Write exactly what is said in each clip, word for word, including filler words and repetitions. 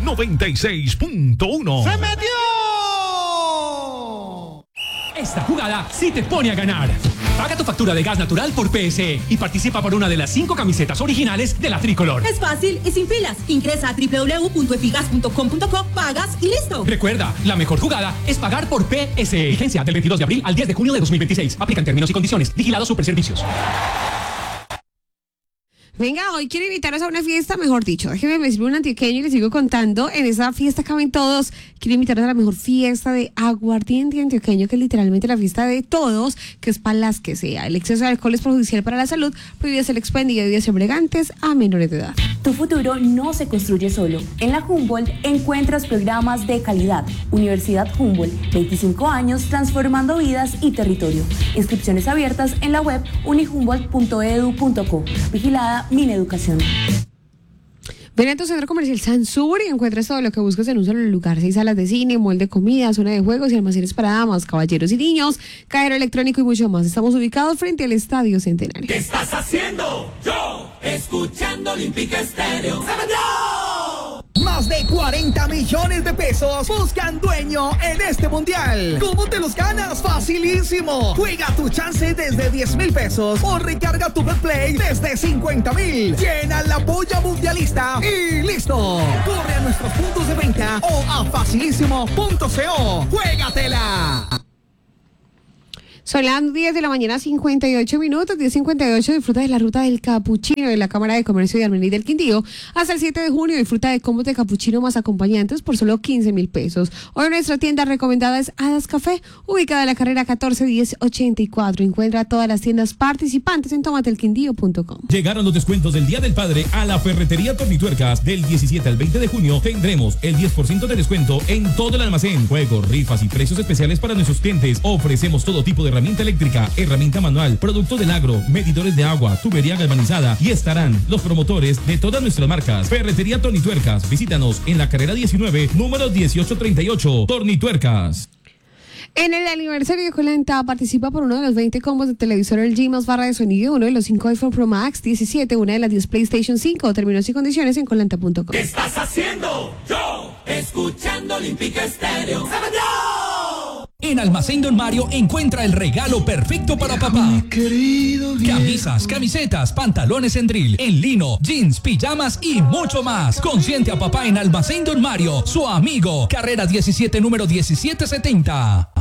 noventa y seis punto uno. ¡Se metió! Esta jugada sí te pone a ganar. Paga tu factura de gas natural por P S E y participa por una de las cinco camisetas originales de la Tricolor. Es fácil y sin filas. Ingresa a doble u doble u doble u punto efigas punto com punto co, pagas y listo. Recuerda, la mejor jugada es pagar por P S E. Vigencia del veintidós de abril al diez de junio de dos mil veintiséis. Aplican términos y condiciones. Vigilado Superservicios. Venga, hoy quiero invitarlos a una fiesta, mejor dicho, déjenme me sirvo un antioqueño y les sigo contando. En esa fiesta caben todos. Quiero invitarlos a la mejor fiesta de aguardiente antioqueño, que es literalmente la fiesta de todos, que es para las que sea. El exceso de alcohol es perjudicial para la salud, prohíbe el expendio de bebidas embriagantes a menores de edad. Tu futuro no se construye solo. En la Humboldt encuentras programas de calidad. Universidad Humboldt, veinticinco años transformando vidas y territorio. Inscripciones abiertas en la web unihumboldt punto e d u punto co. Vigilada Mineducación. Ven a tu centro comercial Sansur y encuentras todo lo que buscas en un solo lugar. Seis salas de cine, mall de comida, zona de juegos y almacenes para damas, caballeros y niños, cajero electrónico y mucho más. Estamos ubicados frente al Estadio Centenario. ¿Qué estás haciendo? Yo, escuchando Olímpica Estéreo. ¡Se metió! Más de cuarenta millones de pesos buscan dueño en este mundial. ¿Cómo te los ganas? Facilísimo. Juega tu chance desde diez mil pesos o recarga tu Betplay desde cincuenta mil. Llena la polla mundialista y listo. Corre a nuestros puntos de venta o a facilísimo punto co. ¡Juégatela! Son las diez de la mañana, cincuenta y ocho minutos, diez cincuenta y ocho. Disfruta de la ruta del capuchino de la Cámara de Comercio de Armenia y del Quindío. Hasta el siete de junio disfruta de combos de capuchino más acompañantes por solo quince mil pesos. Hoy nuestra tienda recomendada es Hadas Café, ubicada en la carrera catorce diez ochenta y cuatro. Encuentra todas las tiendas participantes en tomatelquindío punto com. Llegaron los descuentos del Día del Padre a la Ferretería Tornituercas. Del diecisiete al veinte de junio tendremos el diez por ciento de descuento en todo el almacén. Juegos, rifas y precios especiales para nuestros clientes. Ofrecemos todo tipo de herramienta eléctrica, herramienta manual, producto del agro, medidores de agua, tubería galvanizada y estarán los promotores de todas nuestras marcas. Ferretería Tornituercas. Visítanos en la carrera diecinueve, número dieciocho treinta y ocho. Tornituercas. En el aniversario de Colenta participa por uno de los veinte combos de televisor L G más barra de sonido, uno de los cinco iPhone Pro Max, diecisiete, una de las diez PlayStation cinco. Términos y condiciones en colenta punto com. ¿Qué estás haciendo? Yo, escuchando Olímpica Estéreo. ¡Se metió! En Almacén Don Mario encuentra el regalo perfecto para papá. Camisas, camisetas, pantalones en drill, en lino, jeans, pijamas y mucho más. Consiente a papá en Almacén Don Mario, su amigo. Carrera diecisiete, número diecisiete setenta.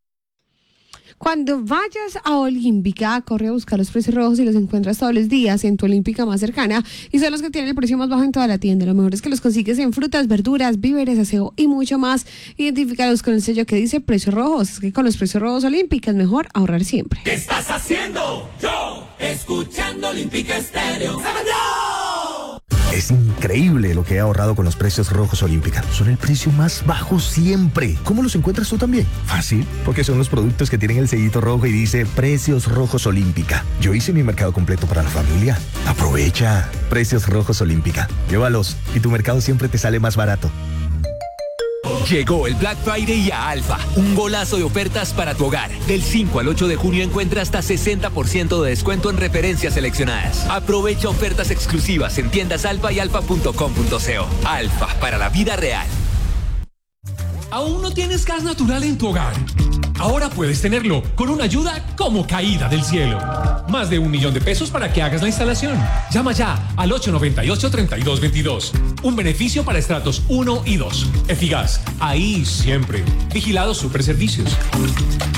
Cuando vayas a Olímpica, corre a buscar los precios rojos y los encuentras todos los días en tu Olímpica más cercana y son los que tienen el precio más bajo en toda la tienda. Lo mejor es que los consigues en frutas, verduras, víveres, aseo y mucho más. Identifícalos con el sello que dice precios rojos. Es que con los precios rojos Olímpica es mejor ahorrar siempre. ¿Qué estás haciendo? Yo, escuchando Olímpica Estéreo. ¡Se metió! Es increíble lo que he ahorrado con los precios rojos Olímpica. Son el precio más bajo siempre. ¿Cómo los encuentras tú también? Fácil, porque son los productos que tienen el sellito rojo y dice Precios Rojos Olímpica. Yo hice mi mercado completo para la familia. Aprovecha. Precios Rojos Olímpica. Llévalos y tu mercado siempre te sale más barato. Llegó el Black Friday a Alfa, un golazo de ofertas para tu hogar. Del cinco al ocho de junio encuentra hasta sesenta por ciento de descuento en referencias seleccionadas. Aprovecha ofertas exclusivas en tiendas Alfa y alfa punto com punto co. Alfa, para la vida real. ¿Aún no tienes gas natural en tu hogar? Ahora puedes tenerlo con una ayuda como caída del cielo. Más de un millón de pesos para que hagas la instalación. Llama ya al ocho noventa y ocho, treinta y dos veintidós. Un beneficio para estratos uno y dos. Efigas, ahí siempre. Vigilado Superservicios.